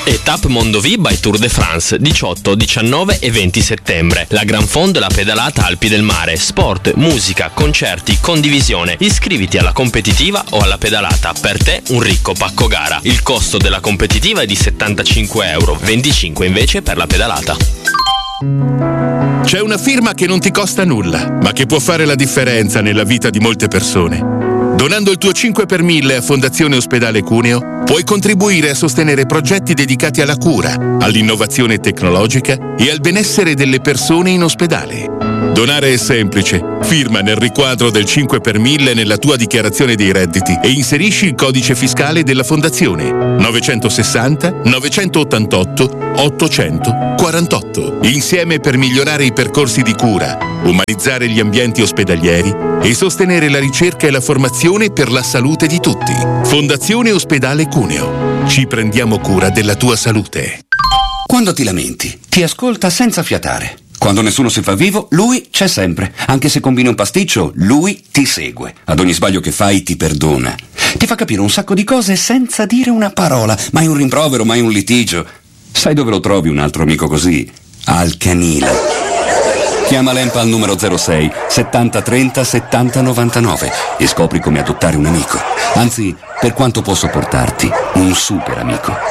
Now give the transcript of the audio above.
E Tap Mondovì by Tour de France, 18, 19 e 20 settembre. La Gran Fondo e la pedalata Alpi del Mare. Sport, musica, concerti, condivisione. Iscriviti alla competitiva o alla pedalata. Per te un ricco pacco gara. Il costo della competitiva è di €75, 25 invece per la pedalata. C'è una firma che non ti costa nulla, ma che può fare la differenza nella vita di molte persone. Donando il tuo 5 per 1000 a Fondazione Ospedale Cuneo, puoi contribuire a sostenere progetti dedicati alla cura, all'innovazione tecnologica e al benessere delle persone in ospedale. Donare è semplice. Firma nel riquadro del 5 per 1000 nella tua dichiarazione dei redditi e inserisci il codice fiscale della Fondazione 960 988 848. Insieme per migliorare i percorsi di cura, umanizzare gli ambienti ospedalieri e sostenere la ricerca e la formazione per la salute di tutti. Fondazione Ospedale Cuneo. Ci prendiamo cura della tua salute. Quando ti lamenti, ti ascolta senza fiatare. Quando nessuno si fa vivo, lui c'è sempre. Anche se combini un pasticcio, lui ti segue. Ad ogni sbaglio che fai ti perdona. Ti fa capire un sacco di cose senza dire una parola. Mai un rimprovero, mai un litigio. Sai dove lo trovi un altro amico così? Al canile. Chiama l'EMPA al numero 06 70 30 70 99 e scopri come adottare un amico. Anzi, per quanto può sopportarti, un super amico.